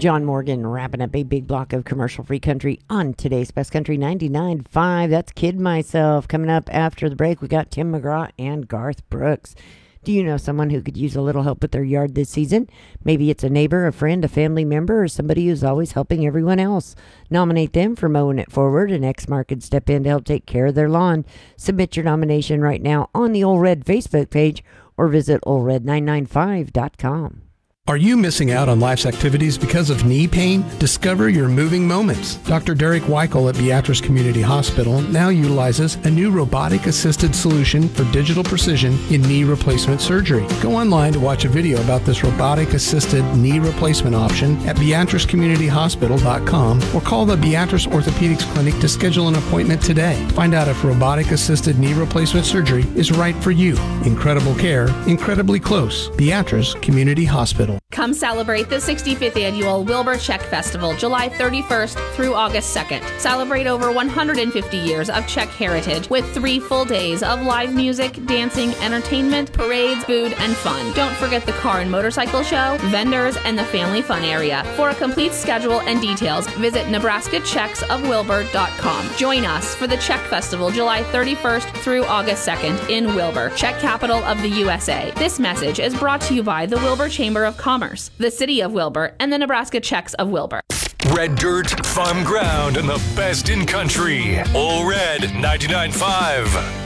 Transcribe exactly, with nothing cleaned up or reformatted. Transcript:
John Morgan wrapping up a big block of commercial-free country on today's Best Country ninety-nine point five. That's Kid Myself. Coming up after the break, we got Tim McGraw and Garth Brooks. Do you know someone who could use a little help with their yard this season? Maybe it's a neighbor, a friend, a family member, or somebody who's always helping everyone else. Nominate them for Mowing It Forward, and Exmark could step in to help take care of their lawn. Submit your nomination right now on the Ole Red Facebook page or visit ole red nine nine five dot com. Are you missing out on life's activities because of knee pain? Discover your moving moments. Doctor Derek Weichel at Beatrice Community Hospital now utilizes a new robotic-assisted solution for digital precision in knee replacement surgery. Go online to watch a video about this robotic-assisted knee replacement option at beatrice community hospital dot com or call the Beatrice Orthopedics Clinic to schedule an appointment today. Find out if robotic-assisted knee replacement surgery is right for you. Incredible care, incredibly close. Beatrice Community Hospital. Come celebrate the sixty-fifth annual Wilbur Czech Festival, July thirty-first through August second. Celebrate over one hundred fifty years of Czech heritage with three full days of live music, dancing, entertainment, parades, food, and fun. Don't forget the car and motorcycle show, vendors, and the family fun area. For a complete schedule and details, visit nebraska czechs of wilbur dot com. Join us for the Czech Festival, July thirty-first through August second in Wilbur, Czech capital of the U S A. This message is brought to you by the Wilbur Chamber of Commerce, the City of Wilbur, and the Nebraska Czechs of Wilbur. Red dirt, farm ground, and the best in country. Ole Red ninety-nine point five.